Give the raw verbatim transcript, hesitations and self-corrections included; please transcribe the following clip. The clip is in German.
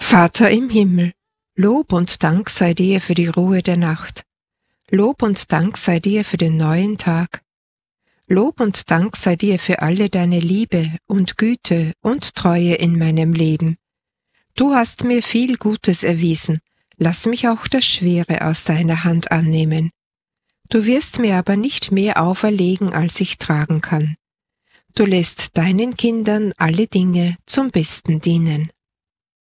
Vater im Himmel, Lob und Dank sei dir für die Ruhe der Nacht. Lob und Dank sei dir für den neuen Tag. Lob und Dank sei dir für alle deine Liebe und Güte und Treue in meinem Leben. Du hast mir viel Gutes erwiesen, lass mich auch das Schwere aus deiner Hand annehmen. Du wirst mir aber nicht mehr auferlegen, als ich tragen kann. Du lässt deinen Kindern alle Dinge zum Besten dienen.